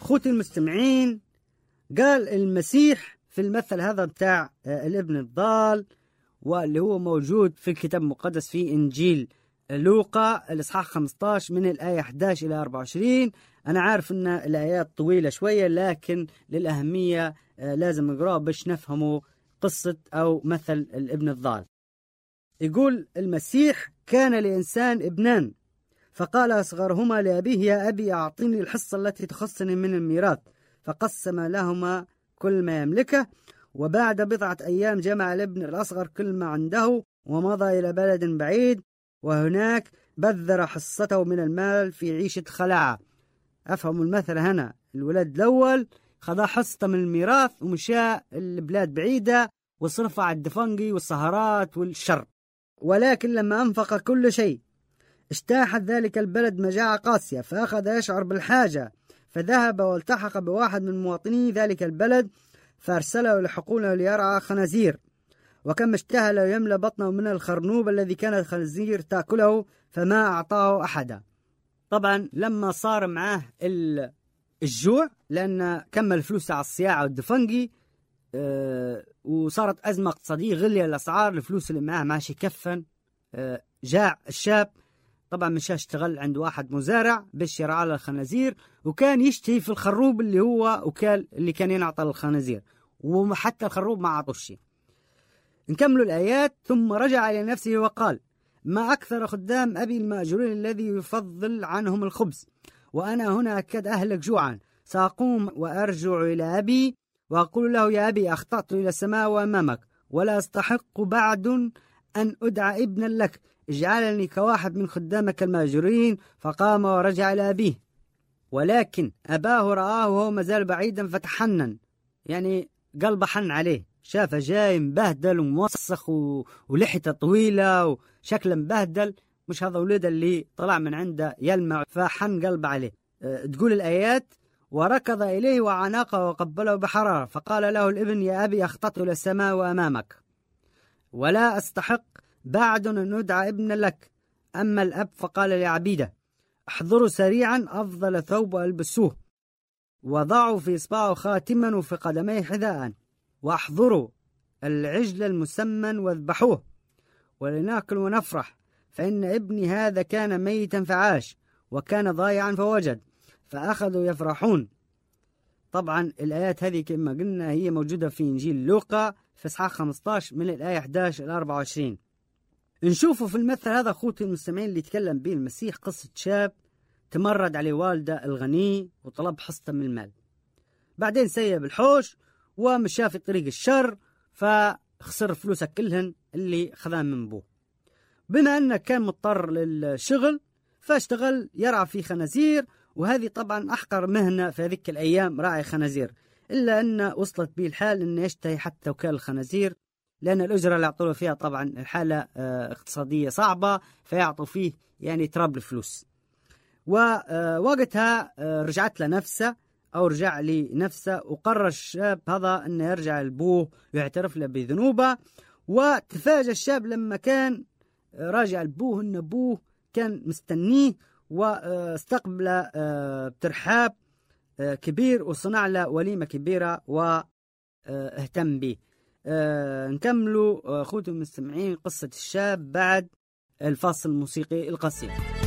أخوتي المستمعين، قال المسيح في المثل هذا بتاع الابن الضال، واللي هو موجود في الكتاب المقدس في إنجيل لوقا الإصحاح 15 من الآية 11 إلى 24. أنا عارف أن الآيات طويلة شوية، لكن للأهمية لازم نقرأ باش نفهموا قصة أو مثل الابن الضال. يقول المسيح: كان لإنسان ابنان، فقال أصغرهما لأبيه: يا أبي أعطيني الحصة التي تخصني من الميراث، فقسم لهما كل ما يملكه. وبعد بضعة أيام جمع الابن الأصغر كل ما عنده ومضى إلى بلد بعيد، وهناك بذر حصته من المال في عيشة خلاعة. أفهم المثل هنا، الولد الأول خذا حصته من الميراث ومشى البلاد بعيدة وصرف على الدفنقي والسهرات والشر، ولكن لما أنفق كل شيء اجتاحت ذلك البلد مجاعة قاسية، فأخذ يشعر بالحاجة، فذهب والتحق بواحد من مواطني ذلك البلد، فأرسله لحقوله ليرعى خنازير، وكم اشتهى له يملأ بطنه من الخرنوب الذي كانت الخنازير تأكله، فما أعطاه أحدا. طبعا لما صار معاه الجوع، لأن كمل فلوسه على الصياعة والدفنقي، وصارت أزمة اقتصادية، غلي الأسعار، الفلوس اللي معاه ماشي كفن. جاع الشاب، طبعا مشى اشتغل عند واحد مزارع باش يرعى له الخنازير، وكان يشتهي في الخروب اللي هو وكال اللي كان ينعطى للخنازير، وحتى الخروب ما عطوش شيء. نكملوا الآيات. ثم رجع إلى نفسه وقال: ما أكثر خدام أبي المأجورين الذي يفضل عنهم الخبز، وأنا هنا أكاد أهلك جوعا. سأقوم وأرجع إلى أبي وأقول له: يا أبي، أخطأت إلى السماء وأمامك، ولا أستحق بعد أن أدعى ابنا لك، اجعلني كواحد من خدامك المأجورين. فقام ورجع إلى أبيه. ولكن أباه رآه وهو مازال بعيدا فتحنن، يعني قلبه حن عليه، شافه جاي مبهدل وموسخ ولحيته طويلة وشكله مبهدل، مش هذا ولد اللي طلع من عنده يلمع، فحن قلبه عليه. تقول الآيات: وركض إليه وعناقه وقبله بحرارة، فقال له الابن: يا أبي، أخطأت إلى السماء وأمامك، ولا أستحق بعد أن ندعى ابنا لك. أما الأب فقال لعبيده: احضروا سريعا أفضل ثوب ألبسوه، وضعوا في إصبعه خاتما وفي قدميه حذاء، واحضروا العجل المسمن واذبحوه، ولنأكل ونفرح، فإن ابني هذا كان ميتا فعاش، وكان ضايعا فوجد، فأخذوا يفرحون. طبعا الآيات هذه كما قلنا هي موجودة في إنجيل لوقا في إصحاح 15 من الآية 11 إلى 24. نشوفوا في المثل هذا أخوتي المستمعين اللي يتكلم به المسيح قصة شاب تمرد عليه والده الغني وطلب حصته من المال، بعدين سيب الحوش ومشى في طريق الشر، فخسر فلوسه كلهن اللي خذاه من أبوه. بما أنه كان مضطر للشغل فاشتغل يرعى في خنازير، وهذه طبعا أحقر مهنة في هذيك الأيام، راعي خنازير، إلا أن وصلت به الحال أن يشتهي حتى وكال الخنازير، لأن الأجرة اللي يعطوا فيها طبعا الحالة اقتصادية صعبة، فيعطوا فيه يعني تراب الفلوس. ووقتها رجعت له نفسه أو رجع لي نفسه، وقرر الشاب هذا أنه يرجع لأبوه ويعترف له بذنوبه. وتفاجأ الشاب لما كان راجع لأبوه أن أبوه كان مستنيه واستقبل بترحاب كبير، وصنع له وليمة كبيرة واهتم به. نكملوا أخوتي المستمعين قصة الشاب بعد الفاصل الموسيقي القصير.